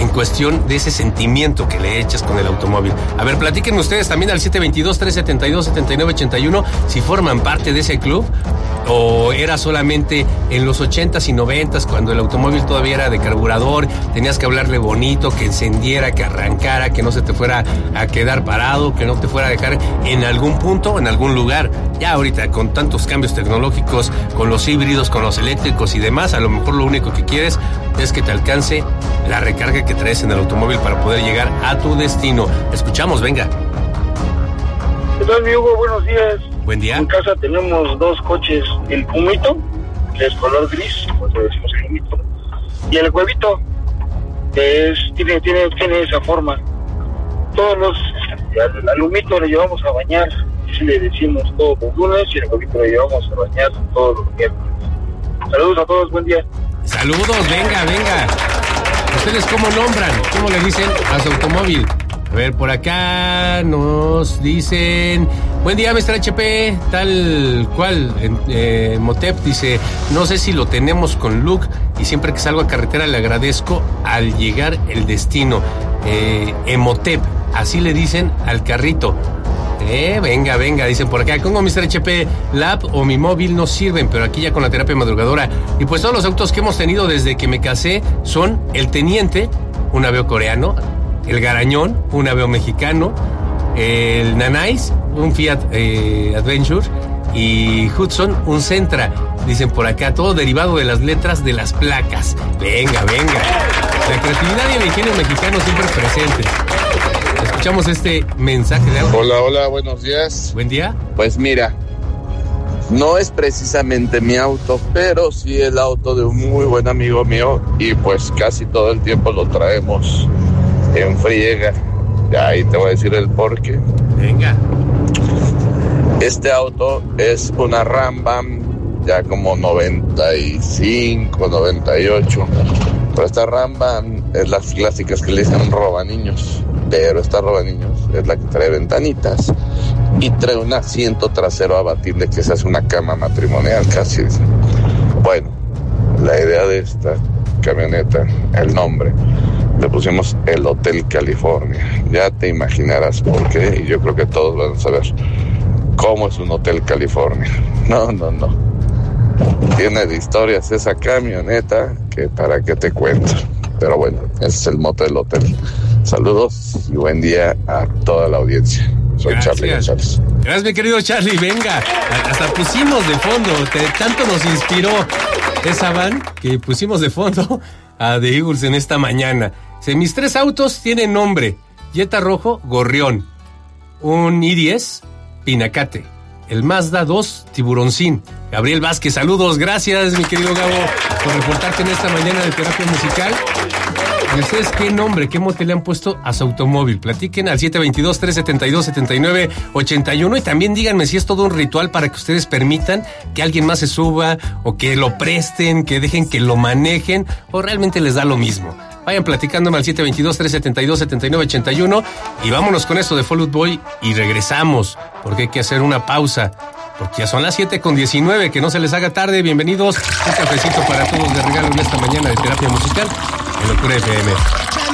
cuestión de ese sentimiento que le echas con el automóvil. A ver, platíquenme ustedes también al 722-372-7981 si forman parte de ese club o era solamente en los 80s y 90s cuando el automóvil todavía era de carburador, tenías que hablarle bonito, que encendiera, que arrancara, que no se te fuera a quedar parado, que no te fuera a dejar en algún punto, en algún lugar. Ya ahorita con tantos cambios tecnológicos, con los híbridos, con los eléctricos y demás, a lo mejor lo único que quieres es que te alcance la recarga que traes en el automóvil para poder llegar a tu destino. Escuchamos, venga. ¿Qué tal, mi Hugo? Buenos días. Buen día. En casa tenemos 2 coches, el Pumito, que es color gris, pues le decimos el Pumito, y el Huevito, que tiene esa forma. Al Humito le llevamos a bañar, así le decimos todos los lunes, y el Huevito le llevamos a bañar todos los miércoles. Saludos a todos, buen día. Saludos, venga. ¿Ustedes cómo nombran? ¿Cómo le dicen a su automóvil? A ver, por acá nos dicen... Buen día, Mr. HP, tal cual, Motep dice, no sé si lo tenemos con Luke y siempre que salgo a carretera le agradezco al llegar el destino. Emotep, así le dicen al carrito. Venga, dicen por acá, Congo Mr. HP, la app o mi móvil no sirven, pero aquí ya con la terapia madrugadora. Y pues todos los autos que hemos tenido desde que me casé son el Teniente, un Aveo coreano, el Garañón, un Aveo mexicano, el Nanais, un Fiat Adventure y Hudson, un Sentra. Dicen por acá, todo derivado de las letras de las placas. Venga. La creatividad y el ingenio mexicano siempre presentes. Escuchamos este mensaje de audio. Hola, buenos días. Buen día. Pues mira, no es precisamente mi auto, pero sí el auto de un muy buen amigo mío y pues casi todo el tiempo lo traemos en friega. Ya ahí te voy a decir el porqué. Venga. Este auto es una Ram Van ya como 95, 98. Pero esta Ram Van es las clásicas que le dicen roba niños. Pero esta roba niños es la que trae ventanitas y trae un asiento trasero abatible que se hace una cama matrimonial casi. Bueno, la idea de esta camioneta, el nombre, le pusimos el Hotel California. Ya te imaginarás por qué y yo creo que todos van a saber cómo es un Hotel California. No. Tiene de historias esa camioneta que para qué te cuento. Pero bueno, ese es el moto del hotel. Saludos y buen día a toda la audiencia. Soy Charlie González. Gracias, mi querido Charlie. Venga, hasta pusimos de fondo. Tanto nos inspiró esa van que pusimos de fondo a The Eagles en esta mañana. Mis 3 autos tienen nombre. Jetta rojo, Gorrión. Un I-10, Pinacate. El Mazda 2, Tiburoncín. Gabriel Vázquez, saludos. Gracias, mi querido Gabo, por reportarte en esta mañana de terapia musical. ¿Y ustedes qué nombre, qué mote le han puesto a su automóvil? Platiquen al 722-372-7981 y también díganme si es todo un ritual para que ustedes permitan que alguien más se suba o que lo presten, que dejen que lo manejen o realmente les da lo mismo. Vayan platicándome al 722-372-7981 y vámonos con esto de Fall Out Boy y regresamos porque hay que hacer una pausa. Porque ya son las 7:19, que no se les haga tarde. Bienvenidos, un cafecito para todos de regalo en esta mañana de terapia musical en Locura FM.